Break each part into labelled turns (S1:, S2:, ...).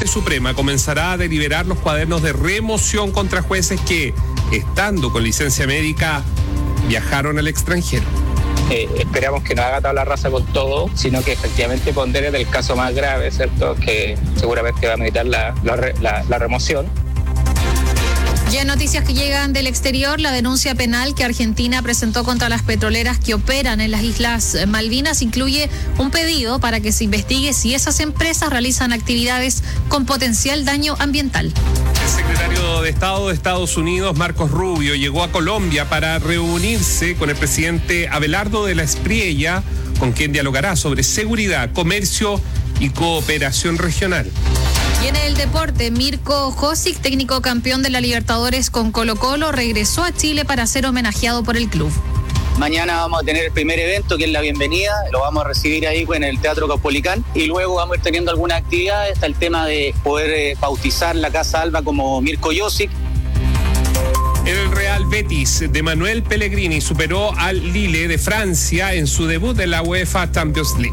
S1: Suprema comenzará a deliberar los cuadernos de remoción contra jueces que, estando con licencia médica, viajaron al extranjero.
S2: Esperamos que no haga tabla rasa con todo, sino que efectivamente pondere del caso más grave, ¿cierto? Que seguramente va a meditar la remoción.
S3: Y en noticias que llegan del exterior, la denuncia penal que Argentina presentó contra las petroleras que operan en las Islas Malvinas incluye un pedido para que se investigue si esas empresas realizan actividades con potencial daño ambiental.
S1: El secretario de Estado de Estados Unidos, Marcos Rubio, llegó a Colombia para reunirse con el presidente Abelardo de la Espriella, con quien dialogará sobre seguridad, comercio y cooperación regional.
S3: Y en el deporte, Mirko Josic, técnico campeón de la Libertadores con Colo-Colo, regresó a Chile para ser homenajeado por el club.
S4: Mañana vamos a tener el primer evento, que es la bienvenida. Lo vamos a recibir ahí en el Teatro Caupolicán. Y luego vamos a ir teniendo algunas actividades. Está el tema de poder bautizar la Casa Alba como Mirko Josic.
S1: El Real Betis de Manuel Pellegrini superó al Lille de Francia en su debut en la UEFA Champions League.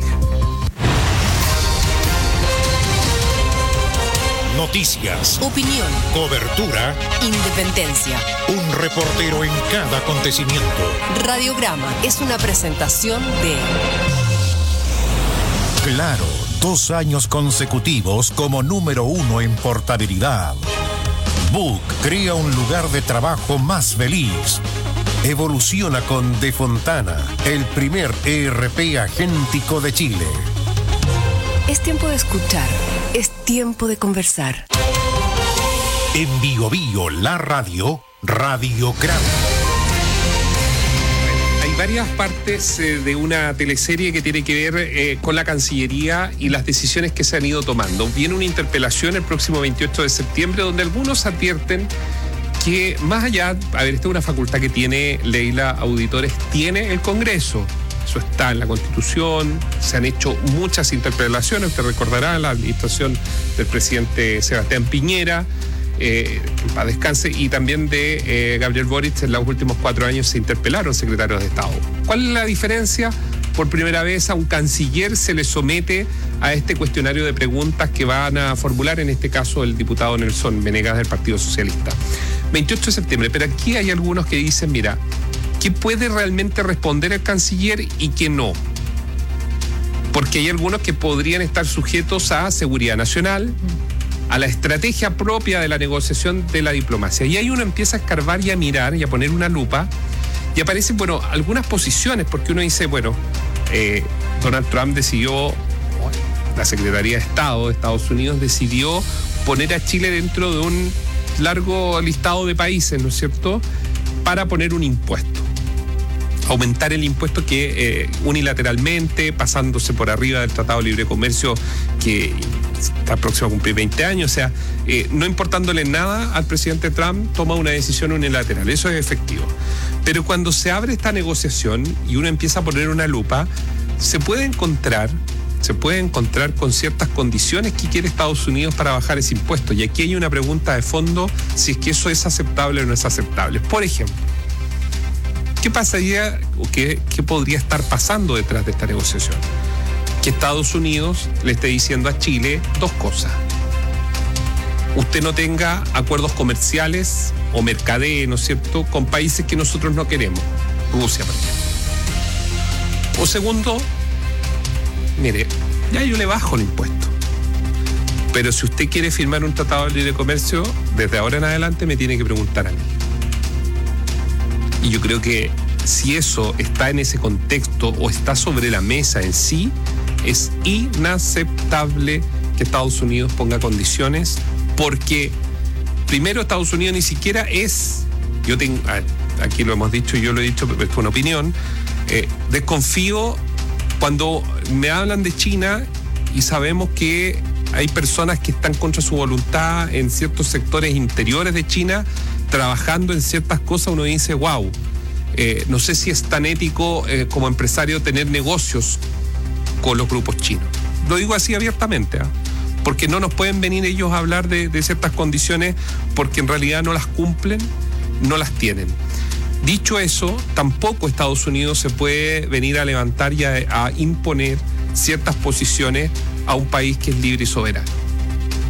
S5: Noticias,
S6: opinión,
S5: cobertura,
S6: independencia.
S5: Un reportero en cada acontecimiento.
S6: Radiograma es una presentación de
S5: Claro, 2 años consecutivos como número 1 en portabilidad. Book crea un lugar de trabajo más feliz. Evoluciona con De Fontana, el primer ERP agéntico de Chile.
S6: Es tiempo de escuchar, es tiempo de conversar.
S5: En Bio Bio, la radio, Radiograma.
S1: Hay varias partes de una teleserie que tiene que ver con la Cancillería y las decisiones que se han ido tomando. Viene una interpelación el próximo 28 de septiembre donde algunos advierten que más allá, esta es una facultad que tiene Leila Auditores, tiene el Congreso. Eso está en la Constitución, se han hecho muchas interpelaciones, usted recordará la administración del presidente Sebastián Piñera, en paz descanse, y también de Gabriel Boric. En los últimos 4 años se interpelaron secretarios de Estado. ¿Cuál es la diferencia? Por primera vez a un canciller se le somete a este cuestionario de preguntas que van a formular, en este caso, el diputado Nelson Venegas del Partido Socialista. 28 de septiembre, pero aquí hay algunos que dicen, mira, ¿qué puede realmente responder el canciller y qué no? Porque hay algunos que podrían estar sujetos a seguridad nacional, a la estrategia propia de la negociación de la diplomacia. Y ahí uno empieza a escarbar y a mirar y a poner una lupa y aparecen, algunas posiciones, porque uno dice, Donald Trump decidió, la Secretaría de Estado de Estados Unidos decidió poner a Chile dentro de un largo listado de países, ¿no es cierto?, para poner un impuesto. Aumentar el impuesto que unilateralmente, pasándose por arriba del Tratado de Libre Comercio que está próximo a cumplir 20 años, o sea, no importándole nada al presidente Trump, toma una decisión unilateral, eso es efectivo. Pero cuando se abre esta negociación y uno empieza a poner una lupa, se puede encontrar con ciertas condiciones que quiere Estados Unidos para bajar ese impuesto. Y aquí hay una pregunta de fondo, si es que eso es aceptable o no es aceptable. Por ejemplo, ¿qué pasaría o qué podría estar pasando detrás de esta negociación? Que Estados Unidos le esté diciendo a Chile 2 cosas. Usted no tenga acuerdos comerciales o mercadeo, ¿no es cierto?, con países que nosotros no queremos. Rusia, por ejemplo. O segundo, mire, ya yo le bajo el impuesto. Pero si usted quiere firmar un tratado de libre comercio, desde ahora en adelante me tiene que preguntar a mí. Y yo creo que si eso está en ese contexto o está sobre la mesa en sí, es inaceptable que Estados Unidos ponga condiciones, porque primero Estados Unidos ni siquiera es, aquí lo hemos dicho, yo lo he dicho, pero es una opinión, desconfío cuando me hablan de China y sabemos que hay personas que están contra su voluntad en ciertos sectores interiores de China, trabajando en ciertas cosas. Uno dice, wow, no sé si es tan ético como empresario tener negocios con los grupos chinos. Lo digo así abiertamente, porque no nos pueden venir ellos a hablar de ciertas condiciones porque en realidad no las cumplen, no las tienen. Dicho eso, tampoco Estados Unidos se puede venir a levantar y a imponer ciertas posiciones a un país que es libre y soberano.